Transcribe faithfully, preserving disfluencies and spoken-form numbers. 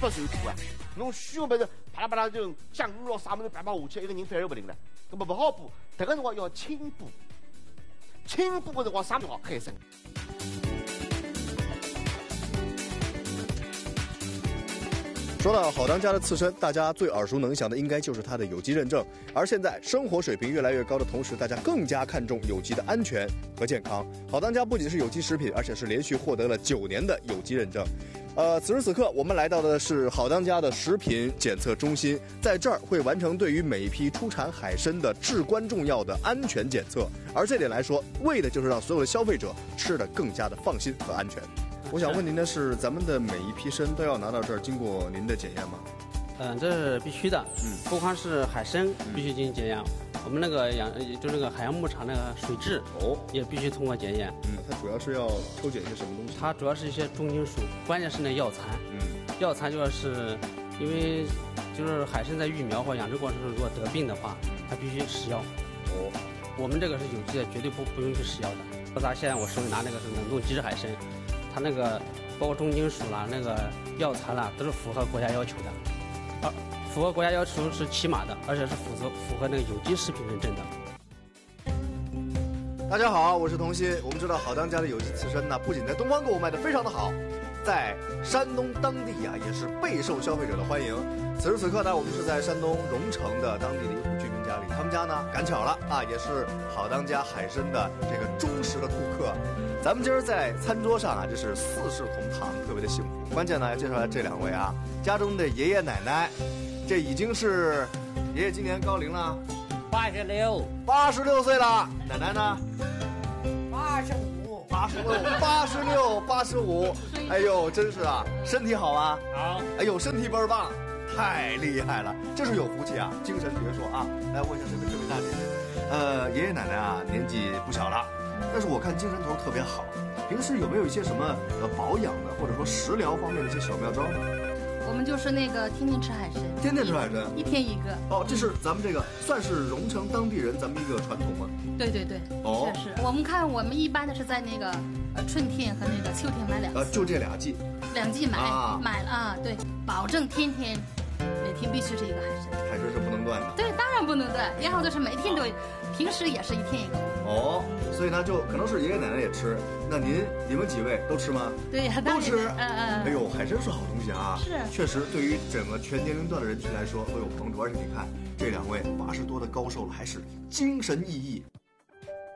不受苦啊！侬虚个么子啪啦啪啦就降雨咯啥么子啪啪下去，一个人反而不灵了。那么不好补，迭个辰光要轻补，轻补个辰光啥都好海参。 说到好当家的刺身，大家最耳熟能详的应该就是它的有机认证。而现在生活水平越来越高的同时，大家更加看重有机的安全和健康。好当家不仅是有机食品，而且是连续获得了九年的有机认证。呃，此时此刻，我们来到的是好当家的食品检测中心，在这儿会完成对于每一批出产海参的至关重要的安全检测。而这点来说，为的就是让所有的消费者吃得更加的放心和安全。我想问您的是，咱们的每一批参都要拿到这儿经过您的检验吗？ 嗯，这是必须的。嗯，不光是海参必须进行检验，我们那个养就那个海洋牧场那个水质哦，也必须通过检验。 嗯，它主要是要抽检一些什么东西？ 它主要是一些重金属，关键是那药残。嗯，药残就是因为就是海参在育苗或养殖过程中如果得病的话，它必须食药。哦，我们这个是有机的，绝对不不用去食药的。说咱现在我手里拿那个是冷冻即食海参。它那个包括重金属啦、那个药残啦，都是符合国家要求的，啊，符合国家要求是起码的，而且是符合符合那个有机食品认证的。 大家好，我是童鑫。我们知道好当家的有机刺身呢，不仅在东方购物卖得非常的好，在山东当地啊也是备受消费者的欢迎。此时此刻呢，我们是在山东荣成的当地的一户居民家里，他们家呢赶巧了啊，也是好当家海参的这个忠实的顾客。咱们今儿在餐桌上啊，就是四世同堂，特别的幸福。关键呢，要介绍下这两位啊，家中的爷爷奶奶，这已经是爷爷今年高龄了， 八十六， 八十六岁了。奶奶呢？ 八十五， 八十六，八十六，八十五。哎呦，真是啊，身体好啊！ 好。 哎呦，身体倍儿棒，太厉害了，这是有福气啊，精神矍铄啊！来问一下这位这位大姐姐，呃，爷爷奶奶啊，年纪不小了。但是我看精神头特别好，平时有没有一些什么呃保养的或者说食疗方面的一些小妙招呢？ 我们就是那个天天吃海参， 天天吃海参， 一天一个。 哦，这是咱们这个算是荣成当地人咱们一个传统吗？ 对对对，哦，是是。我们看我们一般的是在那个呃春天和那个秋天买两次， 呃，就这俩季， 两季买、 啊、 买了啊，对，保证天天每天必须是一个海参， 海参是不能断的。 对，当然不能断，然后就是每天都，平时也是一天一个。 哦，所以呢，就可能是爷爷奶奶也吃。那您你们几位都吃吗？ 对呀， 都吃。 嗯嗯。 哎呦，海参是好东西啊！ 是， 确实对于整个全年龄段的人群来说都有帮助。而且你看，这两位八十多的高寿了，还是精神奕奕。